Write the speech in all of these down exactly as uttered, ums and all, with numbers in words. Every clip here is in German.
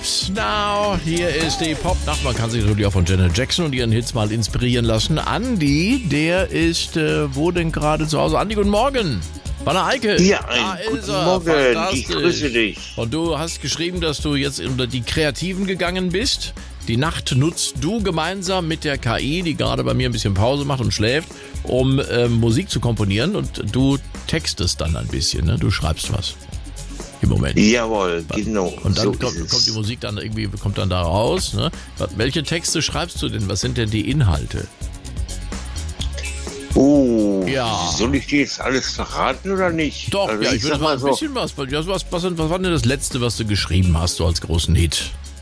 Steps Now. Hier ist die Popnacht. Man kann sich natürlich auch von Janet Jackson und ihren Hits mal inspirieren lassen. Andi, der ist, äh, wo denn gerade zu Hause? Andi, guten Morgen. Banner Eike. Ja, ein guten Morgen. Ich grüße dich. Und du hast geschrieben, dass du jetzt unter die Kreativen gegangen bist. Die Nacht nutzt du gemeinsam mit der K I, die gerade bei mir ein bisschen Pause macht und schläft, um äh, Musik zu komponieren. Und du textest dann ein bisschen, ne? Du schreibst was. Im Moment. Jawohl, genau. Und dann so kommt, kommt die Musik dann irgendwie, kommt dann da raus. Ne? Welche Texte schreibst du denn? Was sind denn die Inhalte? Oh, ja. Soll ich dir jetzt alles verraten oder nicht? Doch, also ja, ich, ich würde mal ein so, bisschen was. Was, was, was. was war denn das Letzte, was du geschrieben hast, so als großen Hit?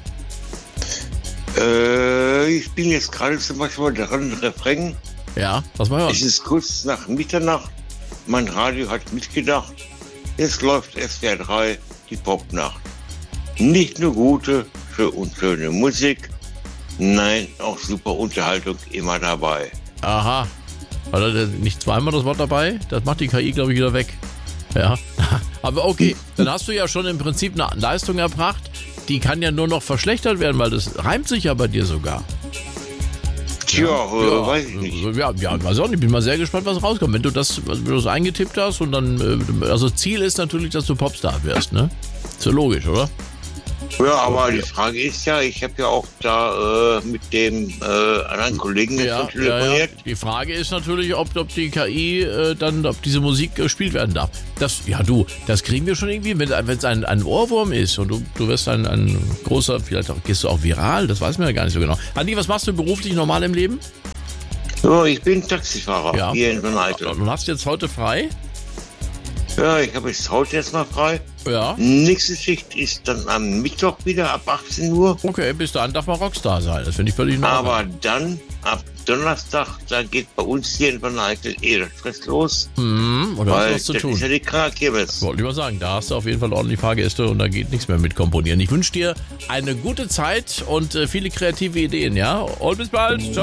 Äh, ich bin jetzt gerade zum Beispiel dran, Refrain. Ja, was mal hören. Es ist kurz nach Mitternacht. Mein Radio hat mitgedacht. Jetzt läuft S W R drei, die Popnacht. Nicht nur gute und schöne Musik, nein, auch super Unterhaltung immer dabei. Aha. War da nicht zweimal das Wort dabei? Das macht die K I, glaube ich, wieder weg. Ja. Aber okay, dann hast du ja schon im Prinzip eine Leistung erbracht. Die kann ja nur noch verschlechtert werden, weil das reimt sich ja bei dir sogar. Tja, ja, äh, ja, weiß ich nicht. Ja, ja, weiß auch nicht. Ich bin mal sehr gespannt, was rauskommt. Wenn du das, wenn du das eingetippt hast und dann, also Ziel ist natürlich, dass du Popstar wirst, ne? Ist ja logisch, oder? Ja, aber die Frage ist ja, ich habe ja auch da äh, mit dem äh, anderen Kollegen ja, telefoniert. Ja, ja. Die Frage ist natürlich, ob, ob die K I äh, dann, ob diese Musik gespielt werden darf. Das, ja du, das kriegen wir schon irgendwie, wenn es ein, ein Ohrwurm ist und du, du wirst ein, ein großer, vielleicht auch, gehst du auch viral, das weiß man ja gar nicht so genau. Andi, was machst du beruflich normal im Leben? So, ich bin Taxifahrer ja. hier in Sonneneitel. Und hast jetzt heute frei? Ja, ich habe jetzt heute jetzt mal frei. Ja. Nächste Schicht ist dann am Mittwoch wieder ab achtzehn Uhr. Okay, bis dahin darf man Rockstar sein. Das finde ich völlig normal. Aber dann ab Donnerstag, da geht bei uns hier in Sonneneitel eh der Stress los. Mhm, und da hast du was zu das tun. ist ja die Krankenkirmes. Wollte ich mal sagen, da hast du auf jeden Fall ordentlich Fahrgäste und da geht nichts mehr mit komponieren. Ich wünsche dir eine gute Zeit und äh, viele kreative Ideen, ja? Und bis bald. Ciao.